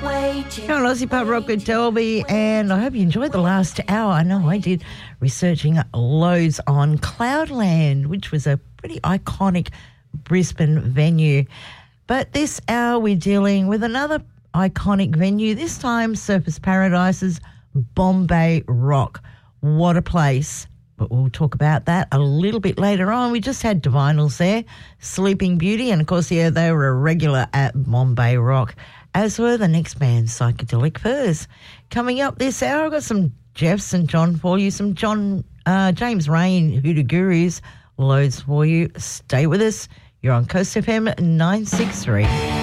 You're on Aussie Pub Rock with Delby, and I hope you enjoyed the last hour. I know I did, researching loads on Cloudland, which was a pretty iconic Brisbane venue. But this hour we're dealing with another iconic venue, this time Surfers Paradise's Bombay Rock. What a place. But we'll talk about that a little bit later on. We just had Divinals there, Sleeping Beauty, and of course, yeah, they were a regular at Bombay Rock, as were the next band, Psychedelic Furs. Coming up this hour, I've got some Jeff St. John for you, some James Rain, Hoodoo Gurus, loads for you. Stay with us. You're on Coast FM 963.